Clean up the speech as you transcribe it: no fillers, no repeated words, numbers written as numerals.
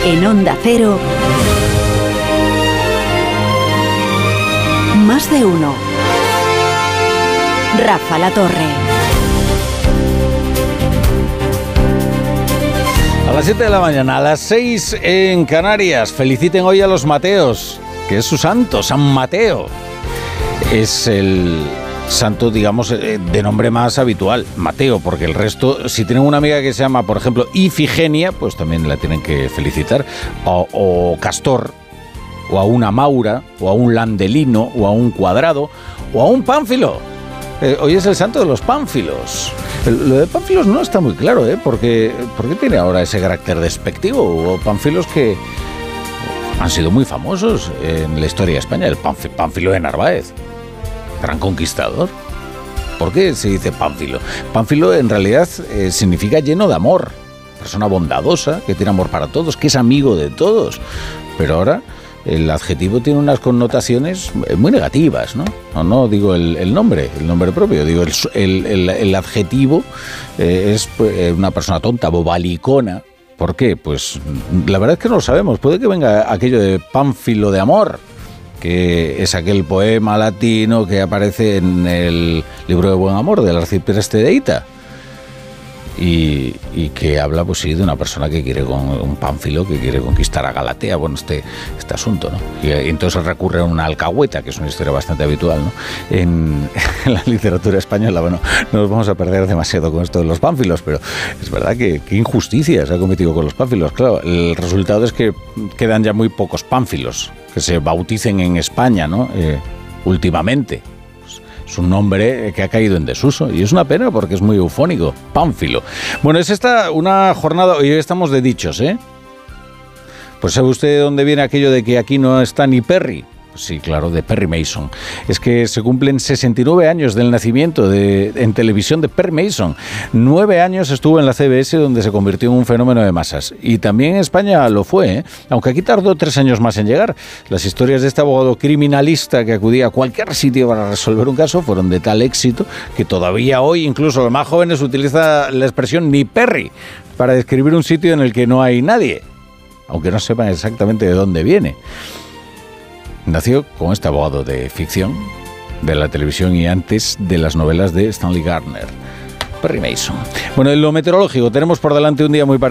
En Onda Cero, Más de Uno. Rafa La Torre. A las 7 de la mañana, a las 6 en Canarias. Feliciten hoy a los Mateos, que es su santo, San Mateo. Es el santo, digamos, de nombre más habitual, Mateo, porque el resto, si tienen una amiga que se llama, por ejemplo, Ifigenia, pues también la tienen que felicitar. O Castor, o a una Maura, o a un Landelino, o a un Cuadrado, o a un Pánfilo. Hoy es el santo de los Pánfilos. Lo de Pánfilos no está muy claro, ¿por qué tiene ahora ese carácter despectivo? Hubo Pánfilos que han sido muy famosos en la historia de España. El Pánfilo de Narváez, gran conquistador. ¿Por qué se dice Pánfilo? Pánfilo en realidad significa lleno de amor, persona bondadosa, que tiene amor para todos, que es amigo de todos. Pero ahora el adjetivo tiene unas connotaciones muy negativas, ¿no? No digo el nombre propio, digo el adjetivo es una persona tonta, bobalicona. ¿Por qué? Pues la verdad es que no lo sabemos. Puede que venga aquello de Pánfilo de amor, que es aquel poema latino que aparece en el libro de Buen Amor del arcipreste de Hita. Y que habla, pues sí, de una persona que quiere, con un Pánfilo que quiere conquistar a Galatea, bueno, este asunto, ¿no? Y entonces recurre a una alcahueta, que es una historia bastante habitual, ¿no? En la literatura española. Bueno, no nos vamos a perder demasiado con esto de los Pánfilos, pero es verdad que qué injusticia se ha cometido con los Pánfilos. Claro, el resultado es que quedan ya muy pocos Pánfilos que se bauticen en España, ¿no? Últimamente. Es un nombre que ha caído en desuso y es una pena porque es muy eufónico. Pánfilo. Bueno, es esta una jornada, hoy estamos de dichos, Pues ¿sabe usted de dónde viene aquello de que aquí no está ni Perry? Pues sí, claro, de Perry Mason. Es que se cumplen 69 años del nacimiento en televisión de Perry Mason. 9 años estuvo en la CBS, donde se convirtió en un fenómeno de masas. Y también en España lo fue, aunque aquí tardó 3 años más en llegar. Las historias de este abogado criminalista que acudía a cualquier sitio para resolver un caso fueron de tal éxito que todavía hoy incluso los más jóvenes utilizan la expresión ni Perry para describir un sitio en el que no hay nadie, aunque no sepan exactamente de dónde viene. Nació con este abogado de ficción de la televisión y antes de las novelas de Stanley Gardner, Perry Mason. Bueno, en lo meteorológico tenemos por delante un día muy parecido.